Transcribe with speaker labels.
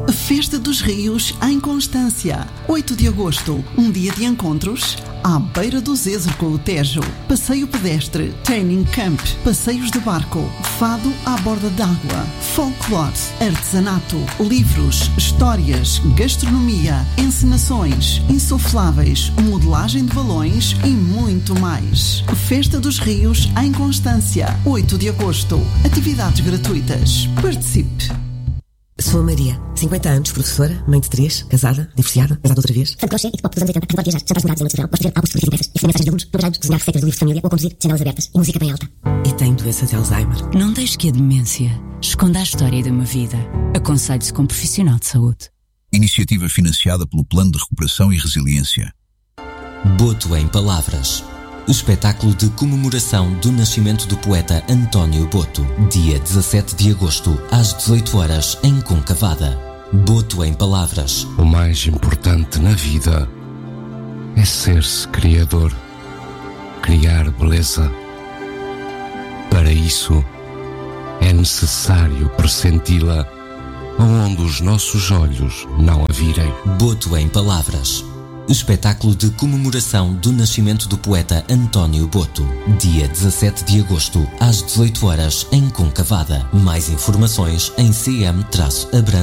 Speaker 1: Festa dos Rios em Constância. 8 de agosto, um dia de encontros à beira do Zezer com o Tejo. Passeio pedestre, training camp, passeios de barco, fado à borda d'água, folclore, artesanato, livros, histórias, gastronomia, encenações, insufláveis, modelagem de balões e muito mais. Festa dos Rios em Constância. 8 de agosto. Atividades gratuitas. Participe.
Speaker 2: Sou a Maria, 50 anos, professora, mãe de 3, casada, divorciada, casada outra vez.
Speaker 3: Fã de crochê e de pop dos anos 80, que pode viajar, jantares dourados em noite de verão, gosto de ver álbuns de fotografias impressas e fazer mensagens de alunos, trabalhar, desenhar receitas de livros de família ou conduzir janelas abertas e música bem alta.
Speaker 2: E tenho doença de Alzheimer.
Speaker 4: Não deixe que a demência esconda a história de uma vida. Aconselhe-se com um profissional de saúde.
Speaker 5: Iniciativa financiada pelo Plano de Recuperação e Resiliência.
Speaker 6: Boto em Palavras. Espetáculo de comemoração do nascimento do poeta António Boto. Dia 17 de agosto, às 18 horas, em Concavada. Boto em Palavras.
Speaker 7: O mais importante na vida é ser-se criador. Criar beleza. Para isso, é necessário pressenti-la onde os nossos olhos não a virem.
Speaker 6: Boto em Palavras. Espetáculo de comemoração do nascimento do poeta António Boto. Dia 17 de agosto, às 18 horas, em Concavada. Mais informações em cm-abrantes.pt.